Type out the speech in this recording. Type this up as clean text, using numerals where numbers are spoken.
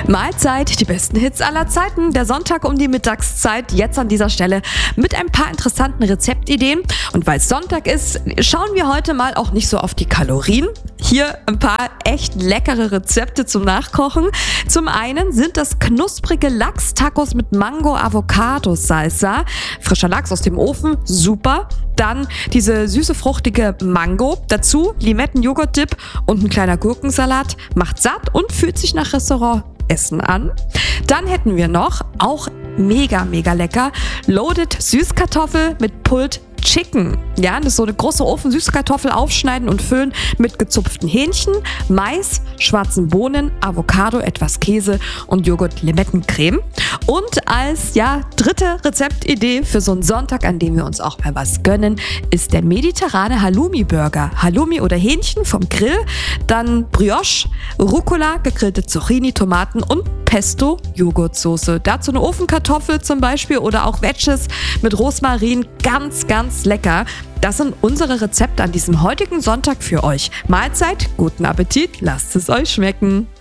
Mahlzeit, die besten Hits aller Zeiten. Der Sonntag um die Mittagszeit, jetzt an dieser Stelle mit ein paar interessanten Rezeptideen. Und weil es Sonntag ist, schauen wir heute mal auch nicht so auf die Kalorien. Hier ein paar echt leckere Rezepte zum Nachkochen. Zum einen sind das knusprige Lachs-Tacos mit Mango-Avocado-Salsa. Frischer Lachs aus dem Ofen, super. Dann diese süße, fruchtige Mango. Dazu Limetten-Joghurt-Dip und ein kleiner Gurkensalat. Macht satt und fühlt sich nach Restaurantessen an. Dann hätten wir noch, auch mega lecker, Loaded Süßkartoffel mit Pulled Chicken. Ja, das ist so eine große Ofen-Süßkartoffel aufschneiden und füllen mit gezupften Hähnchen, Mais, schwarzen Bohnen, Avocado, etwas Käse und Joghurt-Limettencreme. Und als dritte Rezeptidee für so einen Sonntag, an dem wir uns auch mal was gönnen, ist der mediterrane Halloumi-Burger. Halloumi oder Hähnchen vom Grill, dann Brioche, Rucola, gegrillte Zucchini, Tomaten und Pesto-Joghurtsoße. Dazu eine Ofenkartoffel zum Beispiel oder auch Wedges mit Rosmarin, ganz lecker. Das sind unsere Rezepte an diesem heutigen Sonntag für euch. Mahlzeit, guten Appetit, lasst es euch schmecken.